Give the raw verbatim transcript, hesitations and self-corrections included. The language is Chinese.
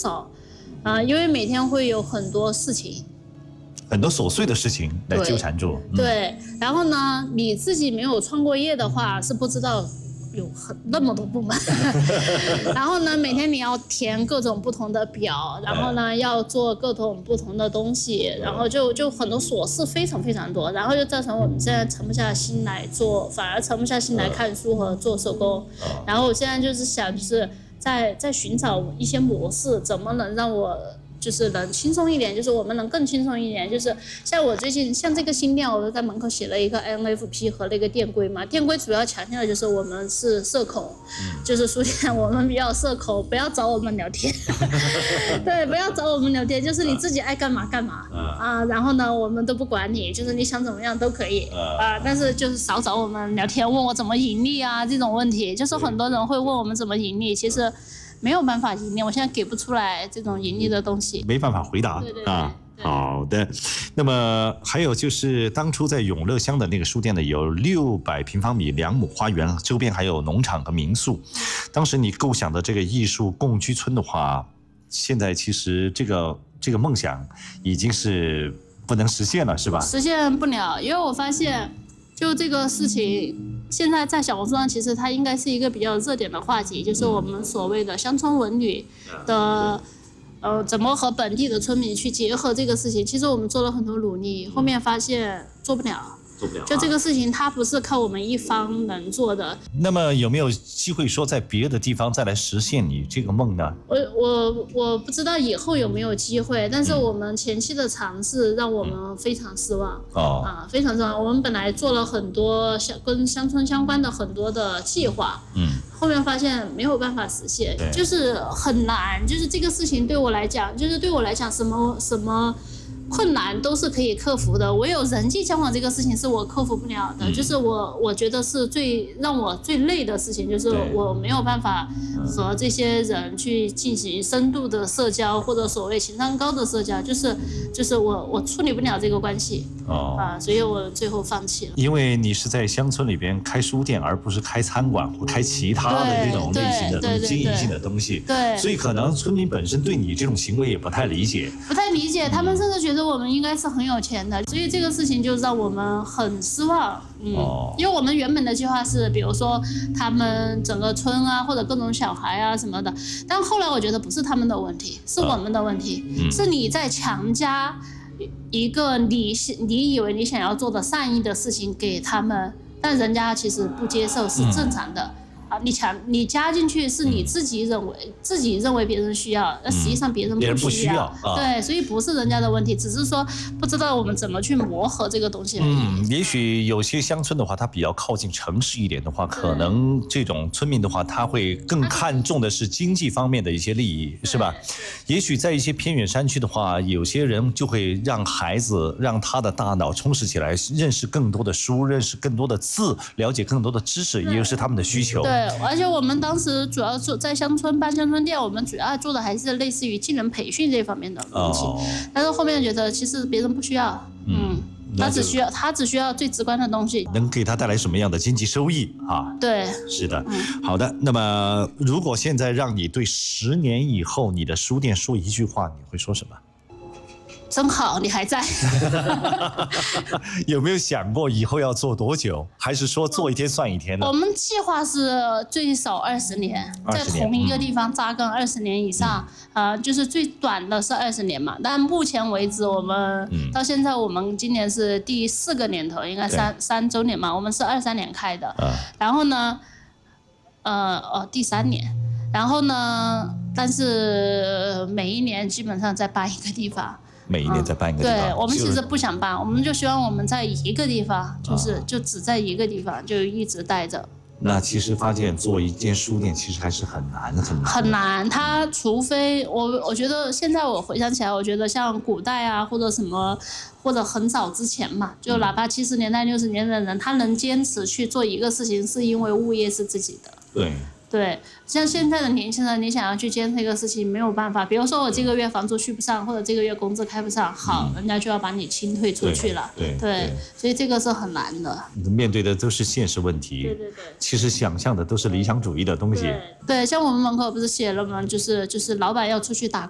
少，啊、呃，因为每天会有很多事情。 很多琐碎的事情来纠缠住。 对，嗯、对，然后呢，你自己没有创过业的话，是不知道有很那么多部门。然后呢，每天你要填各种不同的表，然后呢，要做各种不同的东西，然后就就很多琐事非常非常多，然后就造成我们现在沉不下心来做，反而沉不下心来看书和做手工。然后我现在就是想，就是在在寻找一些模式，怎么能让我。就是能轻松一点，就是我们能更轻松一点。就是像我最近像这个新店，我都在门口写了一个 N F P 和那个店规嘛。店规主要强调的就是我们是社恐，嗯、就是书店我们比较社恐，不要找我们聊天。对，不要找我们聊天，就是你自己爱干嘛干嘛、嗯、啊。然后呢，我们都不管你，就是你想怎么样都可以、嗯、啊。但是就是少找我们聊天，问我怎么盈利啊这种问题，就是很多人会问我们怎么盈利，其实。没有办法盈利，我现在给不出来这种盈利的东西， 没办法回答。 对对对啊，好的。那么还有就是当初在永乐乡的那个书店呢，有六百平方米两亩花园，周边还有农场和民宿。当时你构想的这个艺术共居村的话，现在其实这个这个梦想已经是不能实现了，是吧？ 实现不了，因为我发现。就这个事情，现在在小红书上，其实它应该是一个比较热点的话题，就是我们所谓的乡村文旅的，呃，怎么和本地的村民去结合这个事情。其实我们做了很多努力，后面发现做不了。就这个事情，它不是靠我们一方能做的。 那么有没有机会说在别的地方再来实现你这个梦呢？ 我我我不知道以后有没有机会，但是我们前期的尝试让我们非常失望。哦、嗯、啊，非常失望。我们本来做了很多乡跟乡村相关的很多的计划，嗯，后面发现没有办法实现，就是很难。就是这个事情对我来讲，就是对我来讲，什么什么。困难都是可以克服的，唯有人际交往这个事情是我克服不了的，嗯、就是我我觉得是最让我最累的事情，就是我没有办法和这些人去进行深度的社交，或者所谓情商高的社交，就是就是我我处理不了这个关系，哦、啊，所以我最后放弃了。 因为你是在乡村里边开书店，而不是开餐馆或开其他的这种类型的东西、经营性的东西， 对， 所以可能村民本身对你这种行为也不太理解， 不太理解，他们甚至觉得我们应该是很有钱的，所以这个事情就让我们很失望。嗯，哦、因为我们原本的计划是，比如说他们整个村啊，或者各种小孩啊什么的，但后来我觉得不是他们的问题，是我们的问题，嗯、是你在强加一个你你以为你想要做的善意的事情给他们，但人家其实不接受是正常的。嗯啊，你强你加进去是你自己认为、嗯、自己认为别人需要，那实际上别人不需要， 别人不需要啊、 对，所以不是人家的问题，只是说不知道我们怎么去磨合这个东西而已。 嗯，也许有些乡村的话，它比较靠近城市一点的话，可能这种村民的话，他会更看重的是经济方面的一些利益，是吧？也许在一些偏远山区的话，有些人就会让孩子让他的大脑充实起来，认识更多的书，认识更多的字，了解更多的知识，也就是他们的需求。 对。而且我们当时主要做在乡村办乡村店，我们主要做的还是类似于技能培训这方面的东西。哦、但是后面觉得其实别人不需要，嗯，嗯他只需要他只需要最直观的东西， 能给他带来什么样的经济收益啊？ 对， 是的，嗯、好的。那么如果现在让你对十年以后你的书店说一句话，你会说什么？ 真好，你还在。 有没有想过以后要做多久？还是说做一天算一天呢？ 我们计划是最少二十年，在同一个地方扎根二十年以上。嗯、呃，就是最短的是二十年嘛。但目前为止，我们、嗯、到现在我们今年是第四个年头，应该三三周年嘛。我们是二三年开的，嗯、然后呢，呃哦第三年，然后呢，但是每一年基本上在搬一个地方。 每一年再搬一个地方、 嗯、对，我们其实不想搬，我们就希望我们在一个地方，就是就只在一个地方，就一直待着。 那其实发现做一间书店其实还是很难很难很难，它除非我我觉得现在我回想起来，我觉得像古代啊或者什么，或者很早之前嘛，就哪怕七十年代六十年代的人，他能坚持去做一个事情，是因为物业是自己的。 对。 对，像现在的年轻人，你想要去坚持这个事情没有办法。比如说我这个月房租续不上，或者这个月工资开不上，好，嗯、人家就要把你清退出去了。 对 对, 对, 对， 所以这个是很难的。 面对的都是现实问题。 对对对。 其实想象的都是理想主义的东西。 对, 对，像我们门口不是写了吗？就是就是老板要出去打